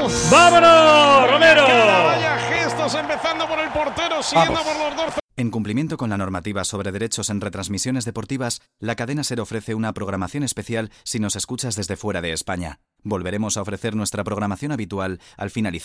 ¡Vámonos, Romero! Vaya gestos, empezando por el portero, siguiendo por los dos. En cumplimiento con la normativa sobre derechos en retransmisiones deportivas, la cadena SER ofrece una programación especial si nos escuchas desde fuera de España. Volveremos a ofrecer nuestra programación habitual al finalizar